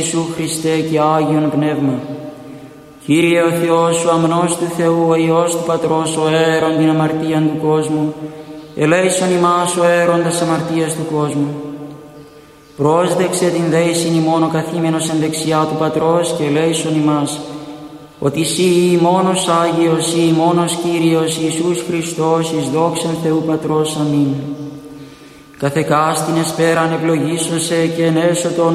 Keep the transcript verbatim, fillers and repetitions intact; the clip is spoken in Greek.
Ιησού Χριστέ και Άγιον Πνεύμα. Κύριε ο Θεός, ο αμνός του Θεού, ο Υιός του Πατρός, ο αέρον την αμαρτίαν του κόσμου, ελέησον ημάς ο αέροντας αμαρτίας του κόσμου. Πρόσδεξε την δέησιν ημών ο καθήμενος εν δεξιά του Πατρός και ελέησον ημάς, ότι Συ μόνος Άγιος, Συ μόνος Κύριος Ιησούς Χριστός, εις δόξαν Θεού Πατρός. Αμήν. Καθεκάστην εσπέραν ευλογήσωσε και ενέσω το